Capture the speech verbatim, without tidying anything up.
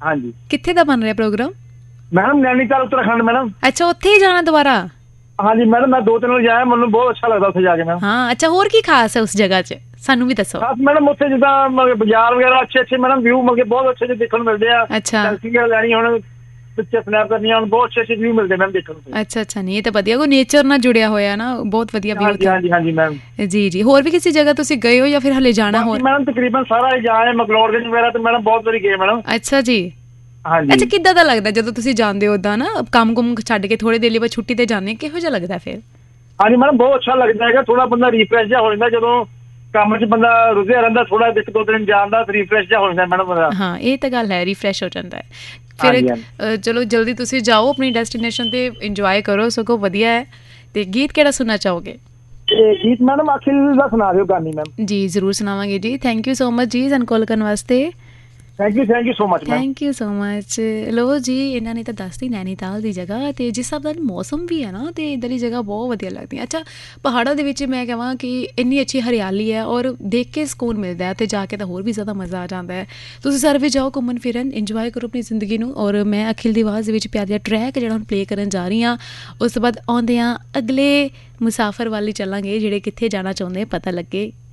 ਹਾਂਜੀ। ਕਿੱਥੇ ਦਾ ਬਣ ਰਿਹਾ programme? Madam Nainital Uttarakhand madam. ਅੱਛਾ, ਉੱਥੇ ਹੀ ਜਾਣਾ ਦੁਬਾਰਾ? ਹਾਂਜੀ ਮੈਡਮ, ਮੈਂ ਦੋ ਤਿੰਨ ਵਾਰ ਜਾਇਆ, ਮੈਨੂੰ ਬਹੁਤ ਅੱਛਾ ਲੱਗਦਾ ਉੱਥੇ ਜਾ ਕੇ ਮੈਮ। ਹਾਂ, ਅੱਛਾ, ਹੋਰ ਕੀ ਖਾਸ ਹੈ ਉਸ ਜਗ੍ਹਾ 'ਚ, ਸਾਨੂੰ ਵੀ ਦੱਸੋ। ਖਾਸ ਮੈਡਮ ਉੱਥੇ ਜਿੱਦਾਂ ਮਤਲਬ ਬਾਜ਼ਾਰ ਵਗੈਰਾ ਅੱਛੇ ਅੱਛੇ ਮੈਡਮ ਵਿਊ ਮਤਲਬ ਕਿ ਬਹੁਤ ਅੱਛੇ ਅੱਛੇ ਦੇਖਣ ਨੂੰ ਮਿਲਦੇ ਆ। ਅੱਛਾ। ਸੈਲਫੀਆਂ ਲੈਣੀ ਹੁਣ, ਪਿਕਚਰ ਸਨੈਪ ਕਰਨੀਆਂ, ਹੁਣ ਬਹੁਤ ਅੱਛੇ ਅੱਛੇ ਵਿਊ ਮਿਲਦੇ ਮੈਮ ਦੇਖਣ ਨੂੰ। ਅੱਛਾ ਅੱਛਾ, ਨਹੀਂ ਇਹ ਤਾਂ ਵਧੀਆ, ਕੋਈ ਨੇਚਰ ਨਾਲ ਜੁੜਿਆ ਹੋਇਆ ਨਾ, ਬਹੁਤ ਵਧੀਆ ਵਿਊ। ਹਾਂਜੀ ਹਾਂਜੀ ਹਾਂਜੀ ਮੈਮ। ਜੀ ਜੀ, ਹੋਰ ਵੀ ਕਿਸੇ ਜਗ੍ਹਾ ਤੁਸੀਂ ਗਏ ਹੋ ਜਾਂ ਫਿਰ ਹਲੇ ਜਾਣਾ ਹੋਰ? ਮੈਡਮ ਤਕਰੀਬਨ ਸਾਰਾ ਹੀ ਜਾਏ, ਮਕਲੋਡਗੰਜ ਵਗੈਰਾ ਤੇ ਮੈਡਮ ਬਹੁਤ ਵਾਰੀ ਗਏ ਮੈਡਮ। ਅੱਛਾ ਜੀ। ਹਾਂਜੀ। ਅੱਛਾ, ਕਿੱਦਾਂ ਦਾ ਲੱਗਦਾ ਜਦੋਂ ਤੁਸੀਂ ਜਾਂਦੇ ਹੋ ਉੱਦਾਂ ਨਾ, ਕੰਮ ਕੁਮ ਛੱਡ ਕੇ ਥੋੜੇ ਦੇਰ ਲਈ ਬਾਅਦ ਛੁੱਟੀ ਤੇ ਜਾਂਦੇ, ਕਿਹੋ ਜਿਹਾ ਲੱਗਦਾ ਫਿਰ? ਹਾਂਜੀ ਮੈਡਮ, ਬਹੁਤ ਅੱਛਾ ਲੱਗਦਾ ਹੈਗਾ, ਥੋੜਾ ਬੰਦਾ ਰੀਫਰੈਸ਼ ਜਿਹਾ ਹੋ ਜਾਂਦਾ ਜਦੋਂ ਕੰਮ 'ਚ ਬੰਦਾ ਰੁੱਝਿਆ ਰਹਿੰਦਾ, ਥੋੜਾ ਇੱਕ ਦੋ ਦਿਨ ਜਾਣ ਦਾ ਰੀਫਰੈਸ਼ ਜਿਹਾ ਹੋ ਜਾਂਦਾ ਮੈਡਮ ਬੰਦਾ। ਹਾਂ, ਇਹ ਤਾਂ ਗੱਲ ਹੈ, ਰੀਫਰੈਸ਼ ਹੋ ਜਾਂਦਾ ਹੈ ਫਿਰ। ਚਲੋ ਜਲਦੀ ਤੁਸੀਂ ਜਾਓ ਆਪਣੀ ਡੈਸਟੀਨੇਸ਼ਨ ਤੇ, ਇੰਜੋਏ ਕਰੋ, ਸਗੋਂ ਵਧੀਆ ਹੈ। ਤੇ ਗੀਤ ਕਿਹੜਾ ਸੁਣਨਾ ਚਾਹੋਗੇ? ਗੀਤ ਮੈਡਮ ਅਖਿਲ ਦਾ ਸੁਣਾ ਦਿਓ ਗਾਨੀ ਮੈਮ। ਜੀ ਜ਼ਰੂਰ ਸੁਣਾਵਾਂਗੇ ਜੀ। ਥੈਂਕ ਯੂ ਸੋ ਮਚ ਜੀ ਸਾਨੂੰ ਕਾਲ ਕਰਨ ਵਾਸਤੇ। Thank you thank you so much ma'am. Thank you so much. ਲੋ ਜੀ, ਇਹਨਾਂ ਨੇ ਤਾਂ ਦੱਸਤੀ ਨੈਨੀਤਾਲ ਦੀ ਜਗ੍ਹਾ, ਅਤੇ ਜਿਸ ਹਿਸਾਬ ਨਾਲ ਮੌਸਮ ਵੀ ਹੈ ਨਾ, ਅਤੇ ਇੱਧਰ ਦੀ ਜਗ੍ਹਾ ਬਹੁਤ ਵਧੀਆ ਲੱਗਦੀ। ਅੱਛਾ, ਪਹਾੜਾਂ ਦੇ ਵਿੱਚ ਮੈਂ ਕਹਾਂ ਕਿ ਇੰਨੀ ਅੱਛੀ ਹਰਿਆਲੀ ਹੈ ਔਰ ਦੇਖ ਕੇ ਸਕੂਨ ਮਿਲਦਾ, ਅਤੇ ਜਾ ਕੇ ਤਾਂ ਹੋਰ ਵੀ ਜ਼ਿਆਦਾ ਮਜ਼ਾ ਆ ਜਾਂਦਾ ਹੈ। ਤੁਸੀਂ ਸਾਰੇ ਵੀ ਜਾਓ ਘੁੰਮਣ ਫਿਰਨ, ਇੰਜੋਏ ਕਰੋ ਆਪਣੀ ਜ਼ਿੰਦਗੀ ਨੂੰ। ਔਰ ਮੈਂ ਅਖਿਲ ਦੀ ਆਵਾਜ਼ ਦੇ ਵਿੱਚ ਪਿਆਰ ਜਿਹਾ ਟਰੈਕ ਜਿਹੜਾ ਹੁਣ ਪਲੇਅ ਕਰਨ ਜਾ ਰਹੀ ਹਾਂ। ਉਸ ਤੋਂ ਬਾਅਦ ਆਉਂਦੇ ਹਾਂ ਅਗਲੇ ਮੁਸਾਫਰ ਵੱਲ ਹੀ ਚੱਲਾਂਗੇ, ਜਿਹੜੇ ਕਿੱਥੇ ਜਾਣਾ ਚਾਹੁੰਦੇ ਪਤਾ ਲੱਗੇ।